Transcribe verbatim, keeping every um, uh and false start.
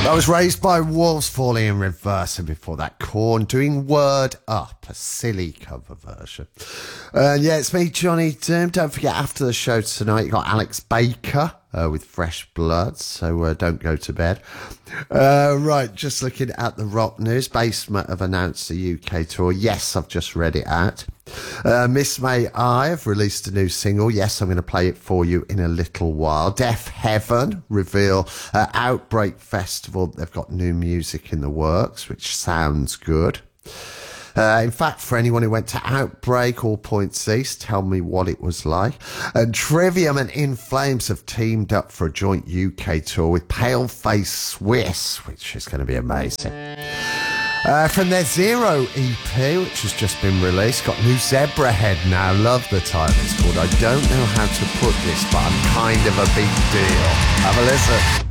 I was raised by wolves falling in reverse, and before that, Korn doing Word Up, a silly cover version. And uh, yeah, it's me, Johnny Doom. Don't forget, after the show tonight, you got Alex Baker uh, with Fresh Blood, so uh, don't go to bed. Uh, right, just looking at the rock news. Basement have announced the U K tour. Yes, I've just read it out. Uh, Miss May I have released a new single. Yes, I'm going to play it for you in a little while. Deaf Heaven reveal uh, Outbreak Festival. They've got new music in the works, which sounds good. Uh, in fact, for anyone who went to Outbreak, All Points East, tell me what it was like. And Trivium and In Flames have teamed up for a joint U K tour with Paleface Swiss, which is going to be amazing. Uh, from their Zero E P, which has just been released, got new Zebra Head now. Love the title. It's called I Don't Know How to Put This, but I'm Kind of a Big Deal. Have a listen.